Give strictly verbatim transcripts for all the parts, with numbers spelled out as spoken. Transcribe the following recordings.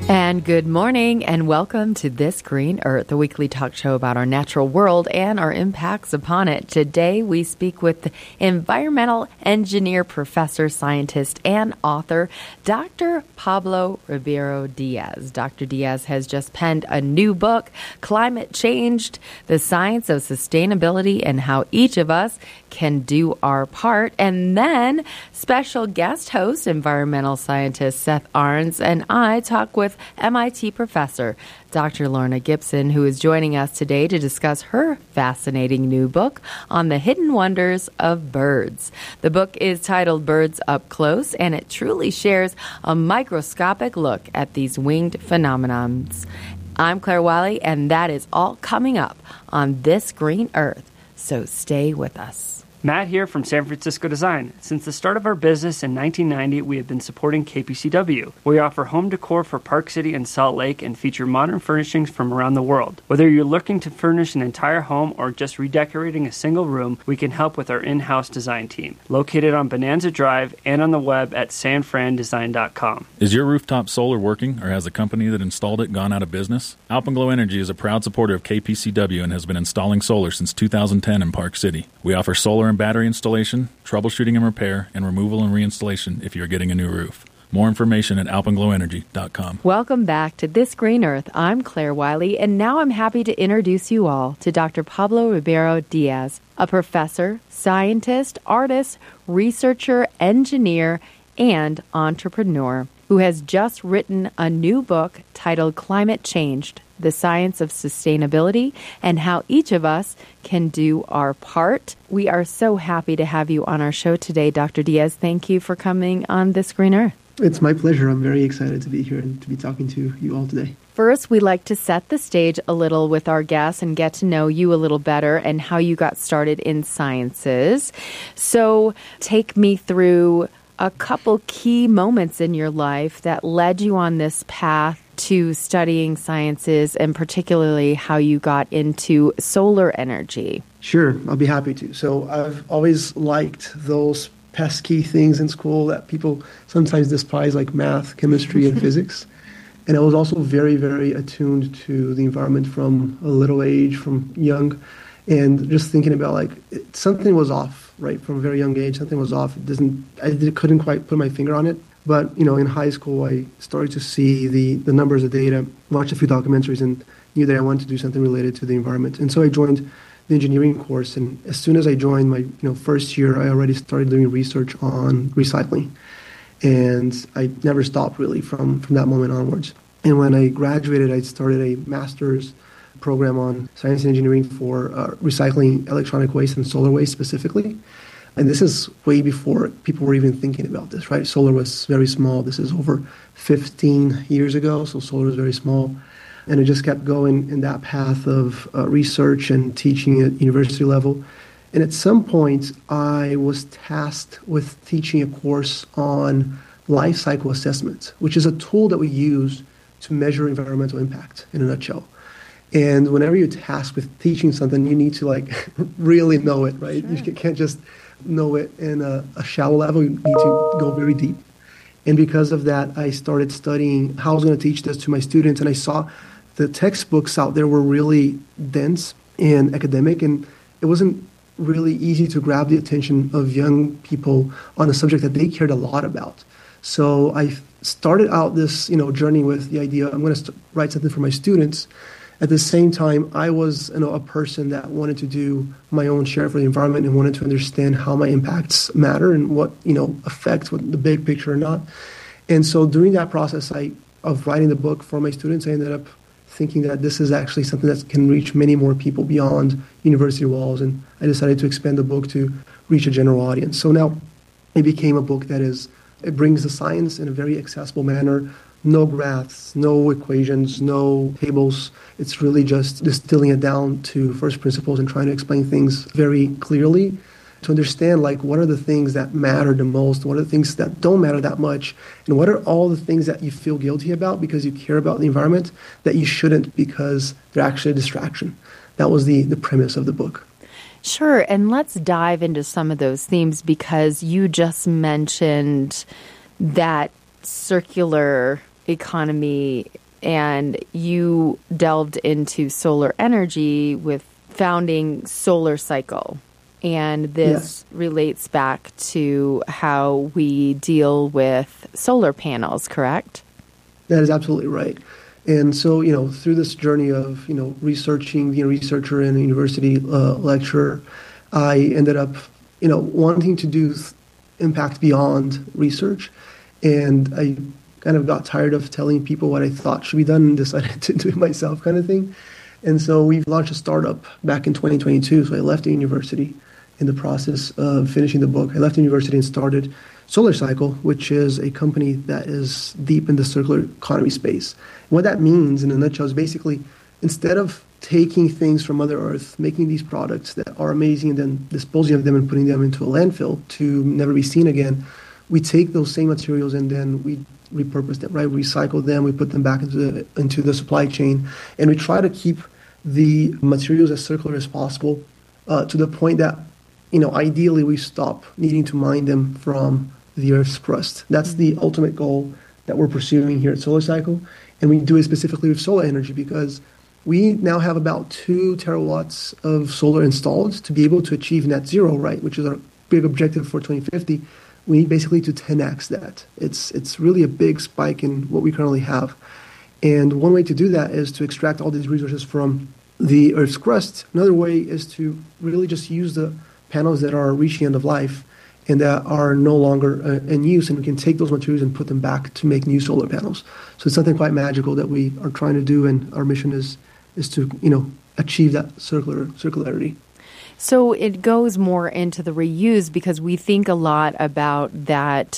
And good morning and welcome to This Green Earth, a weekly talk show about our natural world and our impacts upon it. Today we speak with environmental engineer, professor, scientist, and author, Doctor Pablo Ribeiro Diaz. Doctor Diaz has just penned a new book, Climate Changed, The Science of Sustainability and How Each of Us Can Do Our Part. And then special guest host, environmental scientist Seth Arns, and I talk with M I T professor Doctor Lorna Gibson, who is joining us today to discuss her fascinating new book on the hidden wonders of birds. The book is titled Birds Up Close, and it truly shares a microscopic look at these winged phenomenons. I'm Claire Wiley, and that is all coming up on This Green Earth, so stay with us. Matt here from San Francisco Design. Since the start of our business in nineteen ninety, we have been supporting K P C W. We offer home decor for Park City and Salt Lake and feature modern furnishings from around the world. Whether you're looking to furnish an entire home or just redecorating a single room, we can help with our in-house design team. Located on Bonanza Drive and on the web at san fran design dot com. Is your rooftop solar working, or has the company that installed it gone out of business? Alpenglow Energy is a proud supporter of K P C W and has been installing solar since two thousand ten in Park City. We offer solar and battery installation, troubleshooting and repair, and removal and reinstallation if you're getting a new roof. More information at alpenglow energy dot com. Welcome back to This Green Earth. I'm Claire Wiley, and now I'm happy to introduce you all to Doctor Pablo Ribeiro Diaz, a professor, scientist, artist, researcher, engineer, and entrepreneur who has just written a new book titled Climate Changed, The Science of Sustainability and How Each of Us Can Do Our Part. We are so happy to have you on our show today, Doctor Diaz. Thank you for coming on This Green Earth. It's my pleasure. I'm very excited to be here and to be talking to you all today. First, we like to set the stage a little with our guests and get to know you a little better and how you got started in sciences. So take me through a couple key moments in your life that led you on this path to studying sciences, and particularly how you got into solar energy. Sure, I'll be happy to. So I've always liked those pesky things in school that people sometimes despise, like math, chemistry, and physics. And I was also very, very attuned to the environment from a little age, from young, and just thinking about like it, something was off, right, from a very young age. Something was off. It doesn't. I did, couldn't quite put my finger on it. But, you know, in high school, I started to see the, the numbers of data, watched a few documentaries, and knew that I wanted to do something related to the environment. And so I joined the engineering course. And as soon as I joined my you know first year, I already started doing research on recycling. And I never stopped, really, from, from that moment onwards. And when I graduated, I started a master's program on science and engineering for uh, recycling electronic waste and solar waste specifically. And this is way before people were even thinking about this, right? Solar was very small. This is over fifteen years ago, so solar was very small. And it just kept going in that path of uh, research and teaching at university level. And at some point, I was tasked with teaching a course on life cycle assessment, which is a tool that we use to measure environmental impact in a nutshell. And whenever you're tasked with teaching something, you need to like really know it, right? Sure. You can't just know it in a, a shallow level. You need to go very deep. And because of that, I started studying how I was going to teach this to my students. And I saw the textbooks out there were really dense and academic, and it wasn't really easy to grab the attention of young people on a subject that they cared a lot about. So I started out this, you know, journey with the idea I'm going to st- write something for my students. At the same time, I was you know, a person that wanted to do my own share for the environment and wanted to understand how my impacts matter and what you know affects what the big picture or not. And so during that process I, of writing the book for my students, I ended up thinking that this is actually something that can reach many more people beyond university walls. And I decided to expand the book to reach a general audience. So now it became a book that is, it brings the science in a very accessible manner. No graphs, no equations, no tables. It's really just distilling it down to first principles and trying to explain things very clearly to understand, like, what are the things that matter the most, what are the things that don't matter that much, and what are all the things that you feel guilty about because you care about the environment that you shouldn't because they're actually a distraction. That was the, the premise of the book. Sure, and let's dive into some of those themes because you just mentioned that circular economy, and you delved into solar energy with founding Solar Cycle. And this yes. relates back to how we deal with solar panels, correct? That is absolutely right. And so, you know, through this journey of, you know, researching, being a researcher and a university uh, lecturer, I ended up, you know, wanting to do impact beyond research. And I kind of got tired of telling people what I thought should be done and decided to do it myself kind of thing. And so we launched a startup back in twenty twenty-two. So I left the university in the process of finishing the book. I left the university and started Solar Cycle, which is a company that is deep in the circular economy space. And what that means in a nutshell is basically instead of taking things from Mother Earth, making these products that are amazing and then disposing of them and putting them into a landfill to never be seen again, we take those same materials and then we repurpose them, right? We recycle them, we put them back into the, into the supply chain, and we try to keep the materials as circular as possible uh, to the point that, you know, ideally we stop needing to mine them from the Earth's crust. That's the ultimate goal that we're pursuing here at Solar Cycle, and we do it specifically with solar energy because we now have about two terawatts of solar installed to be able to achieve net zero, right, which is our big objective for twenty fifty. We need basically to ten x that. It's it's really a big spike in what we currently have. And one way to do that is to extract all these resources from the Earth's crust. Another way is to really just use the panels that are reaching end of life and that are no longer uh, in use, and we can take those materials and put them back to make new solar panels. So it's something quite magical that we are trying to do, and our mission is is to, you know, achieve that circular circularity. So it goes more into the reuse because we think a lot about that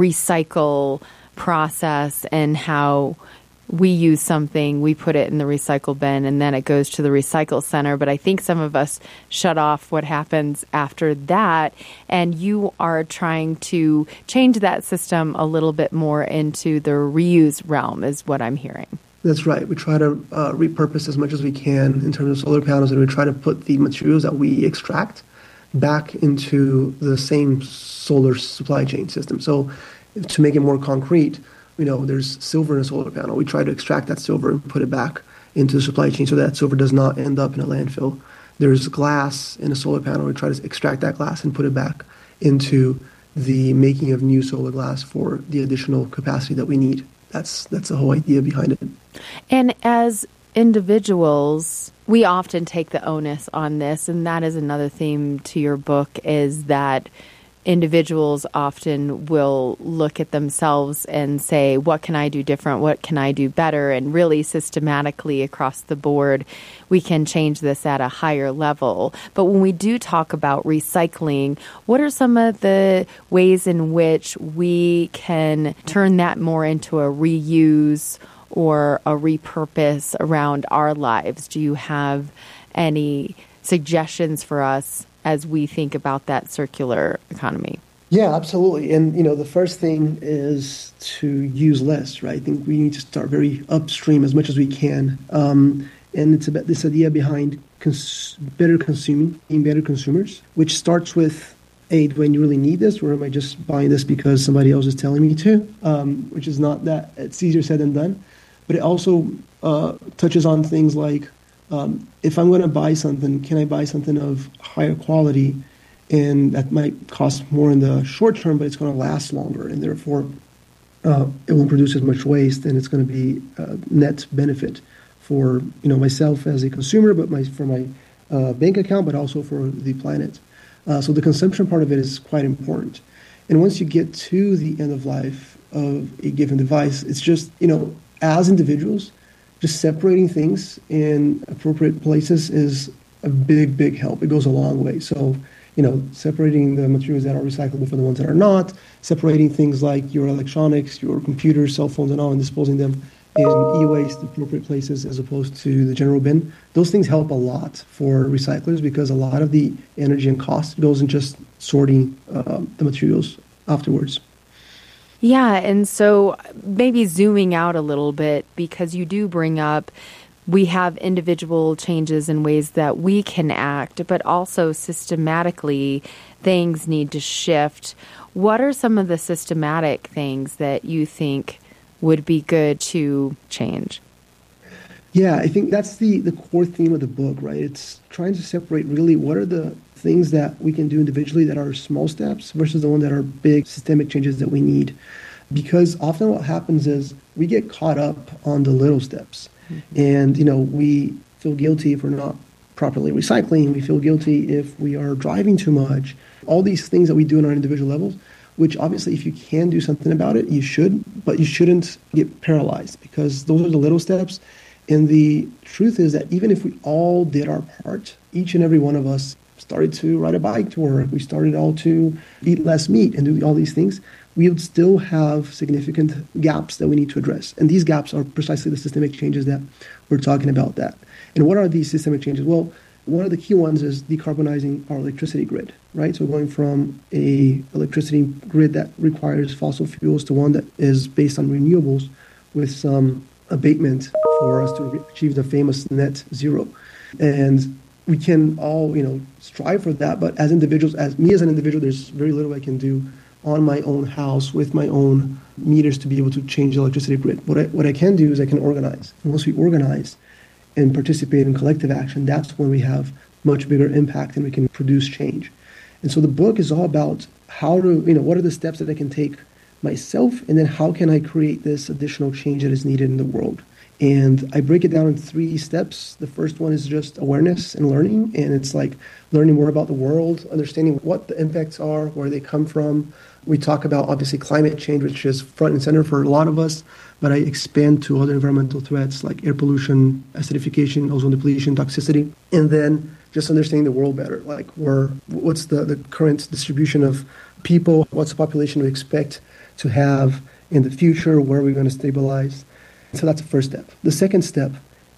recycle process and how we use something, we put it in the recycle bin, and then it goes to the recycle center. But I think some of us shut off what happens after that, and you are trying to change that system a little bit more into the reuse realm, is what I'm hearing. That's right. We try to uh, repurpose as much as we can in terms of solar panels, and we try to put the materials that we extract back into the same solar supply chain system. So to make it more concrete, you know, there's silver in a solar panel. We try to extract that silver and put it back into the supply chain so that silver does not end up in a landfill. There's glass in a solar panel. We try to extract that glass and put it back into the making of new solar glass for the additional capacity that we need. That's that's the whole idea behind it. And as individuals, we often take the onus on this, and that is another theme to your book, is that individuals often will look at themselves and say, what can I do different? What can I do better? And really systematically across the board, we can change this at a higher level. But when we do talk about recycling, what are some of the ways in which we can turn that more into a reuse or a repurpose around our lives? Do you have any suggestions for us as we think about that circular economy? Yeah, absolutely. And, you know, the first thing is to use less, right? I think we need to start very upstream as much as we can. Um, and it's about this idea behind cons- better consuming, being better consumers, which starts with, hey, do I really need this? Or am I just buying this because somebody else is telling me to? Um, which is not that, it's easier said than done. But it also uh, touches on things like, Um, if I'm going to buy something, can I buy something of higher quality? And that might cost more in the short term, but it's going to last longer, and therefore uh, it won't produce as much waste, and it's going to be a net benefit for, you know, myself as a consumer, but my, for my uh, bank account, but also for the planet. Uh, so the consumption part of it is quite important. And once you get to the end of life of a given device, it's just, you know, as individuals, just separating things in appropriate places is a big, big help. It goes a long way. So, you know, separating the materials that are recyclable from the ones that are not, separating things like your electronics, your computers, cell phones, and all, and disposing them in e-waste, appropriate places as opposed to the general bin. Those things help a lot for recyclers because a lot of the energy and cost goes in just sorting uh, the materials afterwards. Yeah, and so maybe zooming out a little bit, because you do bring up we have individual changes in ways that we can act, but also systematically things need to shift. What are some of the systematic things that you think would be good to change? Yeah, I think that's the, the core theme of the book, right? It's trying to separate really what are the things that we can do individually that are small steps versus the ones that are big systemic changes that we need. Because often what happens is we get caught up on the little steps. Mm-hmm. And, you know, we feel guilty if we're not properly recycling. We feel guilty if we are driving too much. All these things that we do on our individual levels, which obviously if you can do something about it, you should, but you shouldn't get paralyzed because those are the little steps. And the truth is that even if we all did our part, each and every one of us started to ride a bike to work, we started all to eat less meat and do all these things, we would still have significant gaps that we need to address. And these gaps are precisely the systemic changes that we're talking about that. And what are these systemic changes? Well, one of the key ones is decarbonizing our electricity grid, right? So going from a electricity grid that requires fossil fuels to one that is based on renewables with some abatement for us to achieve the famous net zero. And we can all, you know, strive for that. But as individuals, as me as an individual, there's very little I can do on my own house with my own meters to be able to change the electricity grid. What I, what I can do is I can organize. And once we organize and participate in collective action, that's when we have much bigger impact and we can produce change. And so the book is all about how to, you know, what are the steps that I can take myself, and then how can I create this additional change that is needed in the world. And I break it down in three steps. The first one is just awareness and learning, and it's like learning more about the world, understanding what the impacts are, where they come from. We talk about, obviously, climate change, which is front and center for a lot of us, but I expand to other environmental threats like air pollution, acidification, ozone depletion, toxicity, and then just understanding the world better, like where, what's the, the current distribution of people, what's the population we expect to have in the future, where are we going to stabilize. So that's the first step. The second step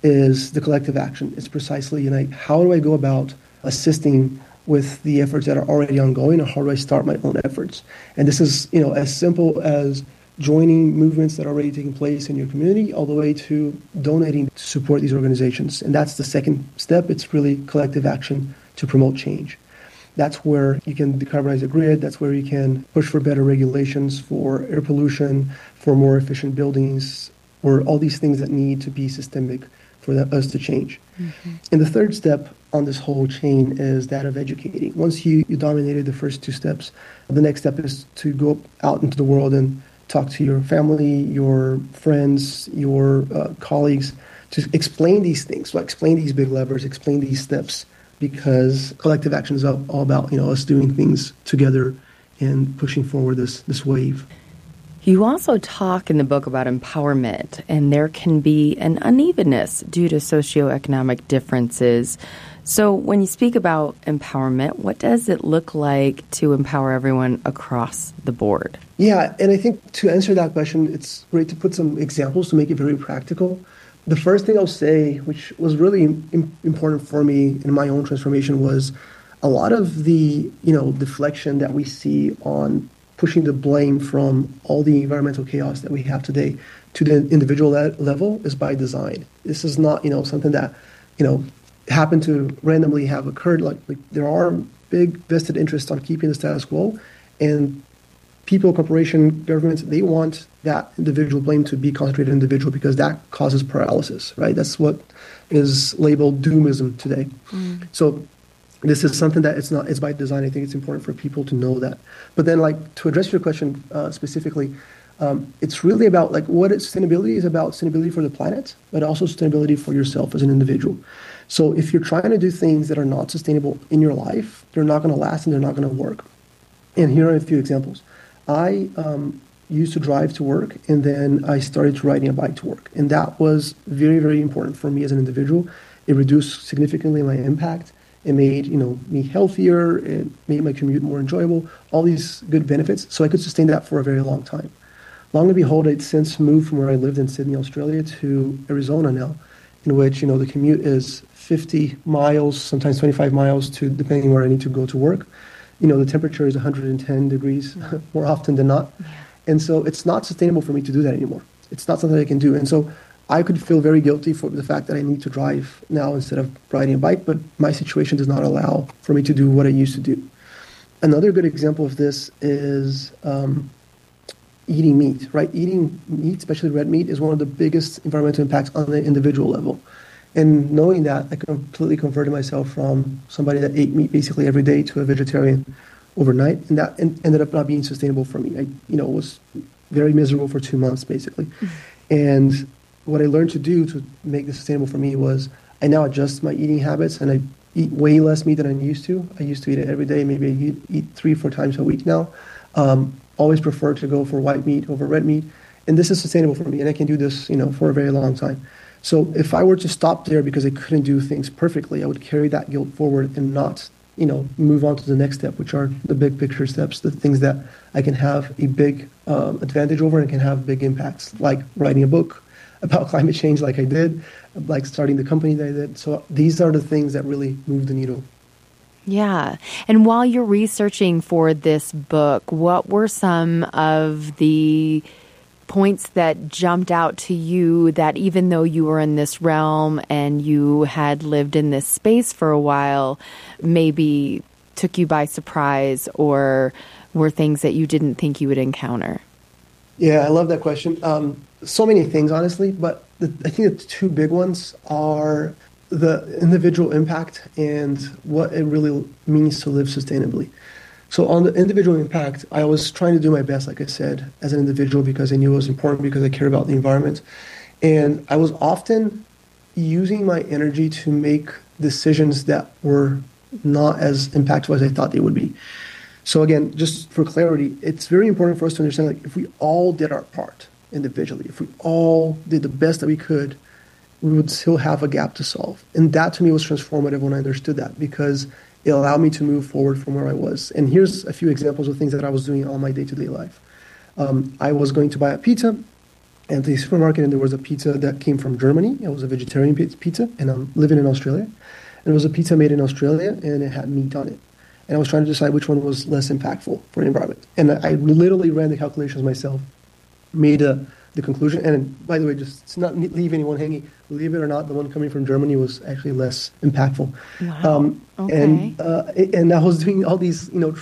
is the collective action. It's precisely, you know, how do I go about assisting with the efforts that are already ongoing, or how do I start my own efforts? And this is, you know, as simple as joining movements that are already taking place in your community, all the way to donating to support these organizations. And that's the second step. It's really collective action to promote change. That's where you can decarbonize the grid. That's where you can push for better regulations for air pollution, for more efficient buildings, or all these things that need to be systemic for that, us to change. Mm-hmm. And the third step on this whole chain is that of educating. Once you, you dominated the first two steps, the next step is to go out into the world and talk to your family, your friends, your uh, colleagues, to explain these things, so explain these big levers, explain these steps, because collective action is all about, you know, us doing things together and pushing forward this this wave. You also talk in the book about empowerment, and there can be an unevenness due to socioeconomic differences. So when you speak about empowerment, what does it look like to empower everyone across the board? Yeah, and I think to answer that question, it's great to put some examples to make it very practical. The first thing I'll say, which was really im- important for me in my own transformation, was a lot of the, you know, deflection that we see on pushing the blame from all the environmental chaos that we have today to the individual le- level is by design. This is not, you know, something that, you know, happened to randomly have occurred. Like, like there are big vested interests on keeping the status quo, and people, corporation, governments, they want that individual blame to be concentrated in individual because that causes paralysis, right? That's what is labeled doomism today. Mm. So this is something that it's not, it's by design. I think it's important for people to know that. But then, like, to address your question uh, specifically, um, it's really about, like, what is sustainability is about sustainability for the planet, but also sustainability for yourself as an individual. So if you're trying to do things that are not sustainable in your life, they're not going to last and they're not going to work. And here are a few examples. I um, used to drive to work, and then I started riding a bike to work. And that was very, very important for me as an individual. It reduced significantly my impact. It made, you know, me healthier. It made my commute more enjoyable. All these good benefits. So I could sustain that for a very long time. Long and behold, I'd since moved from where I lived in Sydney, Australia, to Arizona now, in which, you know, the commute is fifty miles, sometimes twenty-five miles, to depending where I need to go to work. You know, the temperature is one hundred ten degrees more often than not. Yeah. And so it's not sustainable for me to do that anymore. It's not something I can do. And so I could feel very guilty for the fact that I need to drive now instead of riding a bike, but my situation does not allow for me to do what I used to do. Another good example of this is um, eating meat, right? Eating meat, especially red meat, is one of the biggest environmental impacts on the individual level. And knowing that, I completely converted myself from somebody that ate meat basically every day to a vegetarian overnight, and that ended up not being sustainable for me. I, you know, was very miserable for two months basically. And what I learned to do to make this sustainable for me was I now adjust my eating habits, and I eat way less meat than I used to. I used to eat it every day. Maybe I eat, eat three, four times a week now. Um, always prefer to go for white meat over red meat, and this is sustainable for me, and I can do this, you know, for a very long time. So if I were to stop there because I couldn't do things perfectly, I would carry that guilt forward and not, you know, move on to the next step, which are the big picture steps, the things that I can have a big um, advantage over and can have big impacts, like writing a book about climate change like I did, like starting the company that I did. So these are the things that really move the needle. Yeah. And while you're researching for this book, what were some of the points that jumped out to you that even though you were in this realm and you had lived in this space for a while, maybe took you by surprise or were things that you didn't think you would encounter? Yeah, I love that question. Um, so many things, honestly, but the, I think the two big ones are the individual impact and what it really means to live sustainably. So on the individual impact, I was trying to do my best, like I said, as an individual because I knew it was important because I care about the environment. And I was often using my energy to make decisions that were not as impactful as I thought they would be. So again, just for clarity, it's very important for us to understand, like, if we all did our part individually, if we all did the best that we could, we would still have a gap to solve. And that to me was transformative when I understood that, because it allowed me to move forward from where I was. And here's a few examples of things that I was doing all my day-to-day life. Um, I was going to buy a pizza at the supermarket, and there was a pizza that came from Germany. It was a vegetarian pizza, and I'm living in Australia. And it was a pizza made in Australia, and it had meat on it. And I was trying to decide which one was less impactful for the environment. And I literally ran the calculations myself, made a the conclusion. And by the way, just to not leave anyone hanging, believe it or not, the one coming from Germany was actually less impactful. Wow. Um, okay. And uh, and I was doing all these, you know,